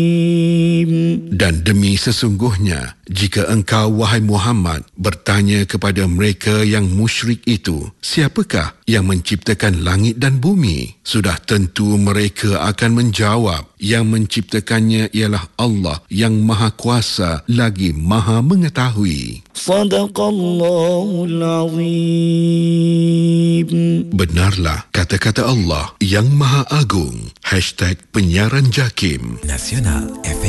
Dan demi sesungguhnya, jika engkau, wahai Muhammad, bertanya kepada mereka yang musyrik itu, siapakah yang menciptakan langit dan bumi? Sudah tentu mereka akan menjawab, yang menciptakannya ialah Allah yang Maha Kuasa lagi Maha Mengetahui. Sadaqallahul Azim. Benarlah kata-kata Allah yang Maha Agung. #Penyiaran Jakim Nasional FM.